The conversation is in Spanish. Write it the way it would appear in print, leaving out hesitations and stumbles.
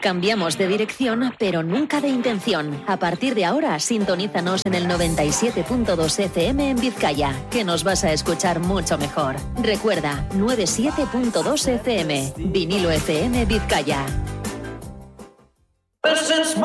Cambiamos de dirección, pero nunca de intención. A partir de ahora, sintonízanos en el 97.2 FM en Vizcaya, que nos vas a escuchar mucho mejor. Recuerda, 97.2 FM, Vinilo FM Vizcaya.